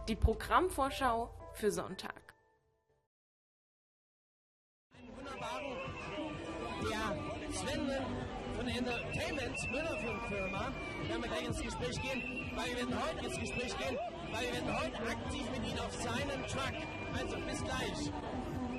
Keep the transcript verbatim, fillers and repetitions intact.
Die Programmvorschau für Sonntag. Einen wunderbaren, ja, Sven von der Entertainment Müller-Firma. Wir werden gleich ins Gespräch gehen, weil wir werden heute ins Gespräch gehen, weil wir werden heute aktiv mit Ihnen auf seinen Truck. Also bis gleich.